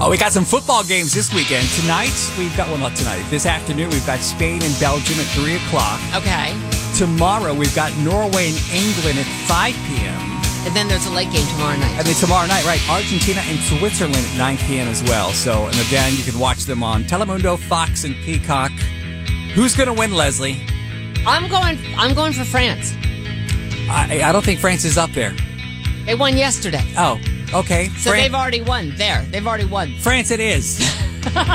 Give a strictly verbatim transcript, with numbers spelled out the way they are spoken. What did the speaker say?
Oh, we got some football games this weekend. Tonight, we've got, well, not tonight. This afternoon, we've got Spain and Belgium at three o'clock. Okay. Tomorrow, we've got Norway and England at five p.m. And then there's a late game tomorrow night. And then tomorrow night, right, Argentina and Switzerland at nine p.m. as well. So, and again, you can watch them on Telemundo, Fox, and Peacock. Who's going to win, Leslie? I'm going I'm going for France. I, I don't think France is up there. They won yesterday. Oh, okay. So Fran- they've already won. There. They've already won. France it is.